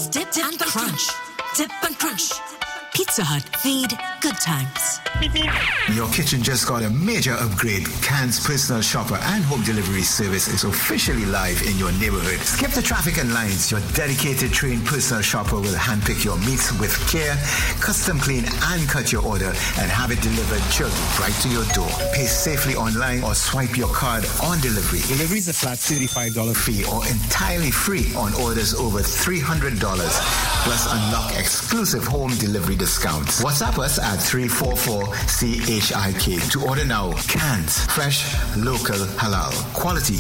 Just dip and crunch. Dip and crunch. Pizza Hut. Feed good times. Your kitchen just got a major upgrade. Can's personal shopper and home delivery service is officially live in your neighborhood. Skip the traffic and lines. Your dedicated trained personal shopper will handpick your meats with care, custom clean and cut your order, and have it delivered chilled right to your door. Pay safely online or swipe your card on delivery. Delivery is a flat $35 fee or entirely free on orders over $300. Plus unlock exclusive home delivery discounts. WhatsApp us at 344-CHIK to order now. Cans, fresh, local, halal, quality.